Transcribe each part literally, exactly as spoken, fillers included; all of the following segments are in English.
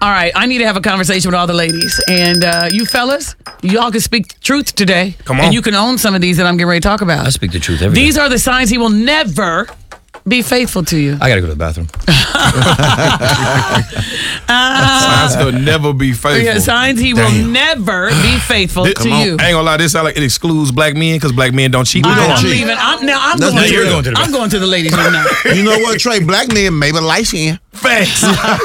All right, I need to have a conversation with all the ladies. And uh, you fellas, y'all can speak the truth today. Come on. And you can own some of these that I'm getting ready to talk about. I speak the truth every These day. are the signs he will never be faithful to you. I gotta go to the bathroom. uh, signs he'll never be faithful. Yeah, signs he Damn. will never be faithful This, to you. I ain't gonna lie, this sound like it excludes black men because black men don't cheat. We I, don't I'm cheat. leaving. I'm, now I'm That's going, not to, true. going to the I'm going to the ladies room now. You know what, Trey? Black men maybe light skin. Facts.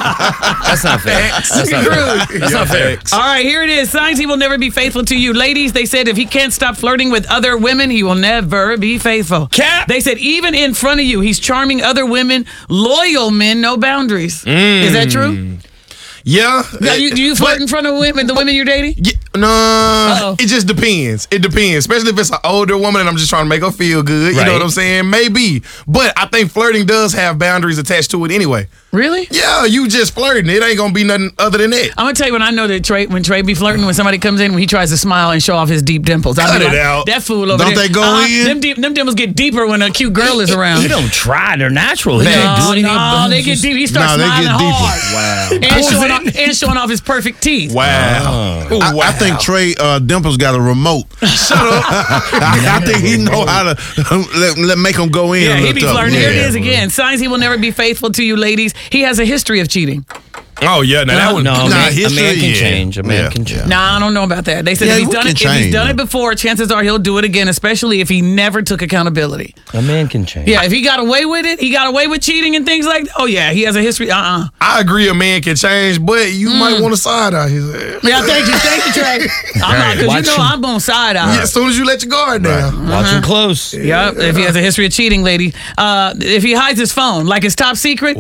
That's not fair. That's not fair. That's not fair. All right, here it is. Signs he will never be faithful to you. Ladies, they said if he can't stop flirting with other women, he will never be faithful. Cap. They said even in front of you, he's charming other women, loyal men, no boundaries. Mm. Is that true? Yeah. Now, you, do you flirt But- in front of women, the women you're dating? Yeah, no, Uh-oh. it just depends. It depends, especially if it's an older woman and I'm just trying to make her feel good. You Right. know what I'm saying? Maybe, but I think flirting does have boundaries attached to it anyway. Really? Yeah, you just flirting. It ain't gonna be nothing other than that. I'm gonna tell you when I know that Trey, when Trey be flirting, when somebody comes in, when he tries to smile and show off his deep dimples, I Cut be it like, out. that fool over Don't there. they go uh, in? Them, deep, them dimples get deeper when a cute girl is around. He don't try. They're natural. He No, don't do anything. no, but they he's get just- deep. He starts No, they smiling get deeper. hard. Wow. And showing, off, and showing off his perfect teeth. Wow. Ooh, I, wow. I think Trey uh, Dimples got a remote. Shut up. I think he know how to let, let make him go in. Yeah, a he little be tough. flirting. Here it Yeah. is again. Signs he will never be faithful to you, ladies. He has a history of cheating. Oh yeah, now that No, one. no, a Nah, man, a history, man can yeah. change. A man Yeah, can change. Nah, I don't know about that. They said Yeah, if he's we done can it, if he's change, done though. it before, chances are he'll do it again, especially if he never took accountability. A man can change. Yeah, if he got away with it, he got away with cheating and things like that. Oh yeah, he has a history. Uh-uh. I agree, a man can change, but you might want to side eye his ass. Yeah, thank you, thank you, Trey. I'm not, because Watch you know him. I'm on side eye. Yeah, as soon as you let your guard down. Watch him close. Yep, if he has a history of cheating, lady. Uh, if he hides his phone, like his top secret,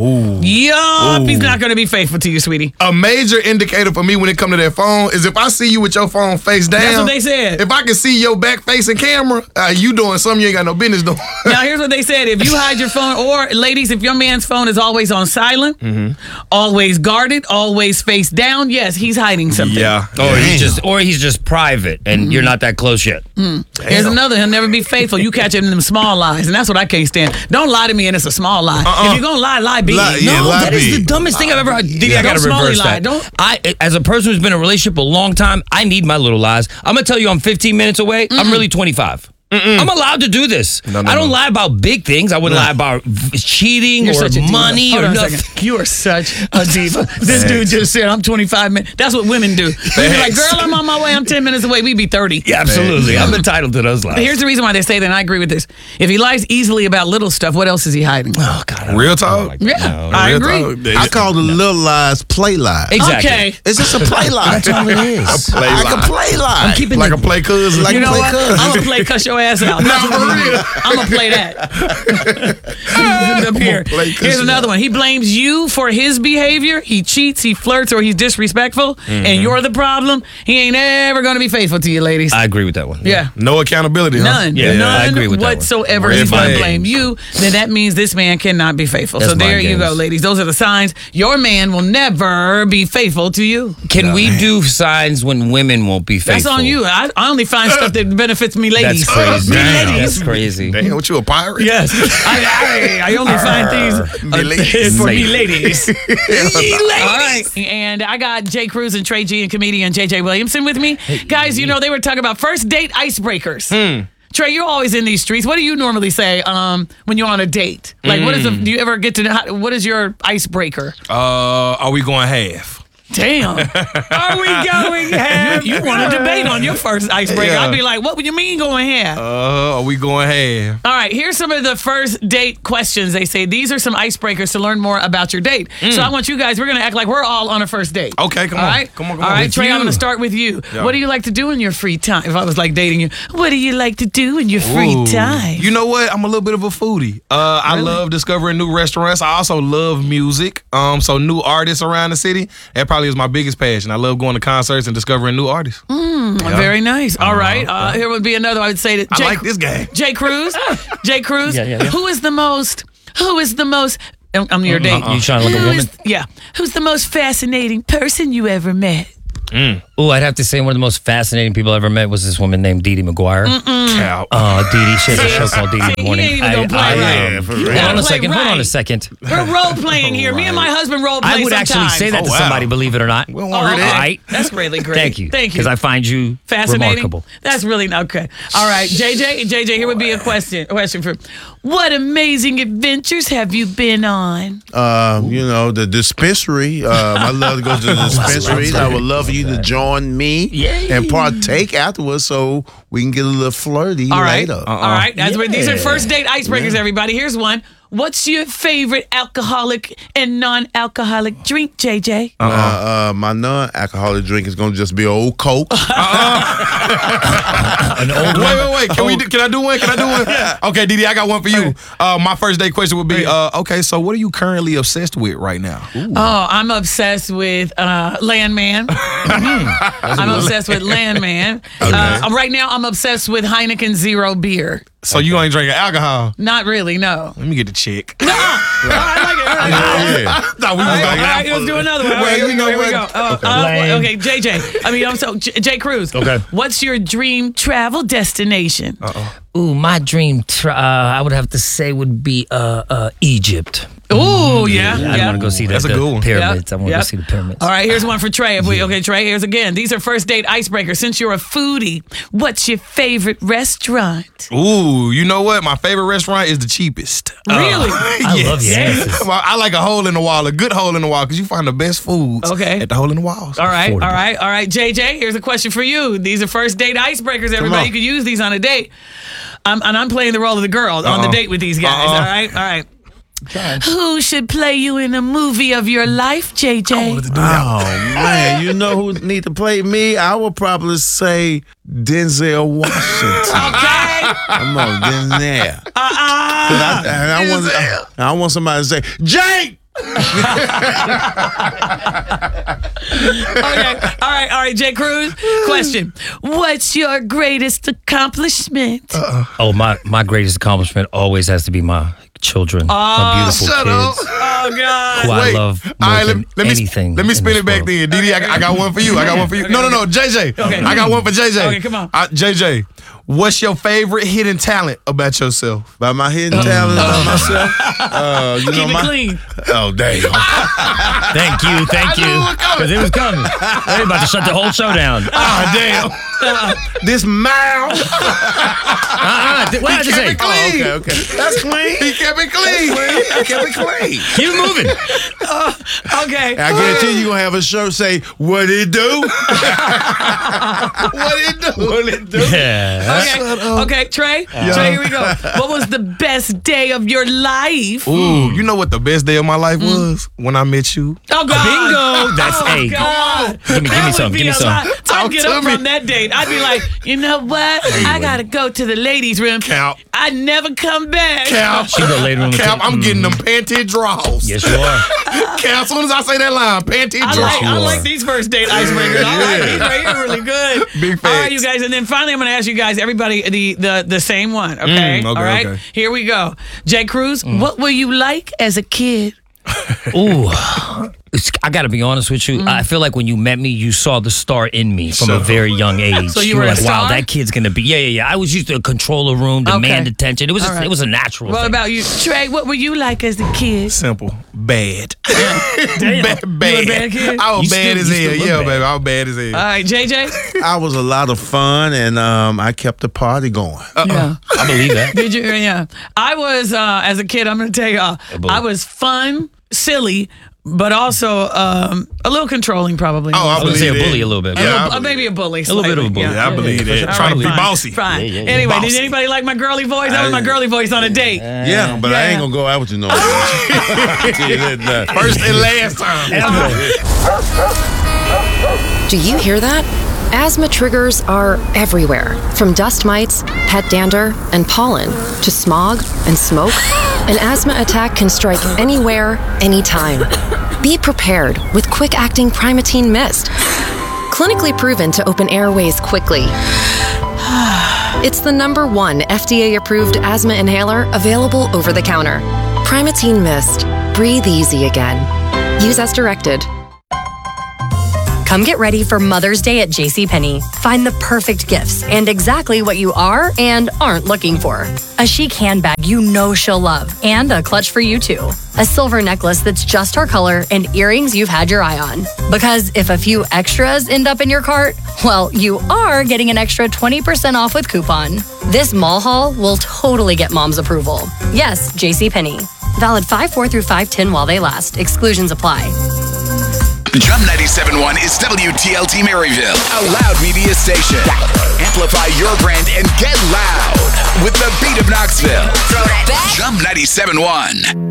yup, he's not going to be faithful to you, sweetie. A major indicator for me when it come to that phone is if I see you with your phone face down. That's what they said. If I can see your back facing camera, uh, you doing something you ain't got no business doing. Now, here's what they said. If you hide your phone, or ladies, if your man's phone is always on silent, always guarded, always face down, yes, he's hiding something. yeah. Or he's just, or he's just private, and you're not that close yet. Here's another. He'll never be faithful. You catch him in them small lies, and that's what I can't stand. Don't lie to me, and it's a small lie. Uh-uh. If you're gonna lie, lie big. Lie- yeah, No, lie that is big. the dumbest thing I've ever heard. Diddy, I Don't gotta smally reverse lie. that. Don't- I, as a person who's been in a relationship a long time, I need my little lies. I'm gonna tell you, I'm fifteen minutes away. I'm really twenty-five. I'm allowed to do this. No, no, I don't no. lie about big things. I wouldn't lie about v- cheating You're or such a diva. money Hold or on a nothing. second. You are such a diva. This dude just said, I'm twenty-five minutes. That's what women do. They be like, girl, I'm on my way. I'm ten minutes away. We be thirty. Yeah, absolutely. I'm entitled to those lies. Here's the reason why they say that, and I agree with this. If he lies easily about little stuff, what else is he hiding? oh God, I don't- Real I don't talk? like Yeah, that. No. I Real agree. talk. I call the little lies play lies. Exactly. Okay. It's just a play lie. That's all it is. Play I lie. can play lie. I'm keeping Like the, a play cousin. Like You a know play what? cousin. I'm gonna play cuss your ass out. No, for real. I'm gonna play that. Up here. play cuss Here's you another out. one. He blames you for his behavior. He cheats, he flirts, or he's disrespectful, and you're the problem. He ain't ever gonna be faithful to you, ladies. I agree with that one. yeah. No accountability, huh? None. Yeah, None I agree with that one. whatsoever. Red He's going to flag. blame you. Then that means this man cannot be faithful. That's so there mind you go, games. ladies. Those are the signs. Your man will never be faithful to you. Can we do signs when women won't be faithful? That's on you. I, I only find stuff that benefits me, ladies. That's crazy. Me, Damn. ladies. That's crazy. Damn, what you a pirate? Yes. I, I, I only find things Me uh, ladies. for me Me. ladies. All right. And I got Jay Cruz and Trey G and comedian J J Williamson with me. Guys, you know, they were talking about first date icebreakers. Trey, you're always in these streets. What do you normally say um, when you're on a date? Like, what is the, do you ever get to, know, what is your icebreaker? Uh, are we going half? Damn. Are we going half? You, you want to debate on your first icebreaker. Yeah. I'd be like, what would you mean going half? Uh, are we going half? All right, here's some of the first date questions. They say these are some icebreakers to learn more about your date. So I want you guys, we're going to act like we're all on a first date. Okay, come All on. right? Come on, come All on. right, With Trey, you. I'm going to start with you. Yeah. What do you like to do in your free time? If I was like dating you, what do you like to do in your free Ooh. time? You know what? I'm a little bit of a foodie. Uh, I love discovering new restaurants. I also love music. Um, so new artists around the city. That probably is my biggest passion. I love going to concerts and discovering new artists. Mm, Very nice. All right, uh, here would be another. I would say that I Jay, like this game. Jay Cruz. Jay Cruz. Yeah, yeah, yeah. Who is the most? Who is the most? I'm I'm your date. You trying to look a Who woman? is- yeah. Who's the most fascinating person you ever met? Oh, I'd have to say one of the most fascinating people I ever met was this woman named Dee Dee McGuire. Cow. Oh, Dee Dee. She has a show called Dee Dee in the See, Morning. he ain't even gonna play right. Yeah, for You real. gotta Hold on a play second. Hold on a right. second. We're role playing here. Me and my husband role play I would actually sometimes. say that Oh, to wow. somebody, believe it or not. We don't Oh, want to hear okay. that. Right. That's really great. Thank you. Thank you. Because I find you Fascinating. remarkable. That's really okay. All right, J J, J J, here would be a question. A question for what amazing adventures have you been on? Uh, you know, the dispensary. Um, I love to go to the dispensaries. I would love for you to join me Yay. and partake afterwards so we can get a little flirty All right. later. All right. That's what, these are Yeah. first date icebreakers, everybody. Here's one. What's your favorite alcoholic and non-alcoholic drink, J J? Uh, uh, my non-alcoholic drink is going to just be old Coke. An old Wait, one. wait, wait. Can we? Do, can I do one? Can I do one? Okay, Didi, I got one for you. Uh, my first date question would be, uh, okay, so what are you currently obsessed with right now? Oh, I'm obsessed with uh, Landman. I'm obsessed with Landman. Uh, right now, I'm obsessed with Heineken Zero beer. So you ain't drinking alcohol? Not really, no. Let me get the chick. I like it. All right, Yeah. Thought we all was right, like, all right, let's do another one. All right, Well, here, you we know go, here we go. what? Uh, Okay. uh, Lame. okay, J J. I mean, I'm so J, J Cruz. Okay. What's your dream travel destination? Ooh, my dream, tra- uh, I would have to say, would be uh, uh, Egypt. Oh, yeah. I yeah. want to go see the, That's a the good one. pyramids. Yep, I want to yep. go see the pyramids. All right, here's one for Trey. If we okay, Trey, here's again. These are first date icebreakers. Since you're a foodie, what's your favorite restaurant? Ooh, you know what? My favorite restaurant is the cheapest. Really? I love your answers. Well, I like a hole in the wall, a good hole in the wall, because you find the best foods Okay. at the hole in the walls. All right, all Affordable. right, all right. J J, here's a question for you. These are first date icebreakers. Everybody, on. you can use these on a date. Um, and I'm playing the role of the girl on the Uh-uh. date with these guys. Uh-uh. All right, all right. Who should play you in a movie of your life, J J? Oh, man. You know who need to play me? I would probably say Denzel Washington. Okay. Come on, Denzel. Uh-uh. And I, and I want, I want somebody to say, Jake! Okay. All right, all right, J Cruz. Question. What's your greatest accomplishment? Oh, my, my greatest accomplishment always has to be my children, my beautiful shut kids, Oh, God. who I Wait, love more all right, let, than let me, anything. Let me in spin this it back world. then. Didi, I, I got one for you. I got one for you. Okay, no, no, no, okay. J J. Okay. I got one for J J. Okay, come on. Uh, J J, what's your favorite hidden talent about yourself? By my hidden talent about myself, uh, you know Keep it my. clean. Oh damn! Thank you, thank you. knew it was coming. Because it was coming. They're about to shut the whole show down. Ah, damn. This mouth. Uh-uh. What did I just kept say? it clean. Okay, okay, that's clean. He kept it clean. I kept it clean. Keep moving. Okay. I guarantee you gonna have a show say, "What it do? What it do? What it do?" Yeah. Okay. Okay, Trey. Trey, here we go. What was the best day of your life? Ooh, you know what the best day of my life was? When I met you. Oh, God. Bingo. That's oh, a. God. Give me, give me That some. would Give be me a some. lot. Talk I'd get to up me. from that date. I'd be like, you know what? I got to go to the ladies' room. Count. I'd never come back. Cap. She go later on the Cap, tape. I'm getting them Mm. panty draws. Yes, you are. Cap, as soon as I say that line, panty I draws. like, I you like are. these first date icebreakers. All right, these right here are really good. Big All right, facts. you guys, and then finally, I'm going to ask you guys, everybody, the the the same one. Okay, Mm, okay, all right. okay. Here we go. J Cruz, Mm. what were you like as a kid? Ooh. It's, I got to be honest with you. I feel like when you met me, you saw the star in me from a Shut up. very young age. So you were a like, wow, star? that kid's gonna be. Yeah, yeah, yeah. I was used to control a room, demand Okay. attention. It was, All a, right. it was a natural. What thing. about you, Trey? What were you like as a kid? Simple. Bad. Damn. bad. You a bad kid? I was You bad still- as you hell. still look Yeah, bad. baby. I was bad as hell. All right, J J. I was a lot of fun, and um, I kept the party going. Yeah. I believe that. Did you? Yeah. I was uh, as a kid. I'm going to tell you. Uh, believe. I was fun, silly, but also um, a little controlling, probably. Oh, I I was gonna believe say a that. bully a little bit. A Yeah, little- I uh, believe maybe a bully. A little bit of a slightly. bully. Yeah, I believe that. All Trying to be fine, bossy. Fine. Yeah, yeah, yeah. Anyway, Bossy. did anybody like my girly voice? That was my girly voice on a date. Yeah, but I Yeah. ain't gonna go out with you no more. Tell you that, uh, First and last time. Do you hear that? Asthma triggers are everywhere, from dust mites, pet dander, and pollen, to smog and smoke. An asthma attack can strike anywhere, anytime. Be prepared with quick-acting Primatene Mist. Clinically proven to open airways quickly. It's the number one F D A-approved asthma inhaler available over the counter. Primatene Mist. Breathe easy again. Use as directed. Come get ready for Mother's Day at JCPenney. Find the perfect gifts and exactly what you are and aren't looking for. A chic handbag you know she'll love, and a clutch for you too. A silver necklace that's just her color, and earrings you've had your eye on. Because if a few extras end up in your cart, well, you are getting an extra twenty percent off with coupon. This mall haul will totally get mom's approval. Yes, JCPenney. Valid five four through five ten while they last. Exclusions apply. Jump ninety-seven point one is W T L T Maryville, a loud media station. Amplify your brand and get loud with the beat of Knoxville. Jump ninety-seven point one.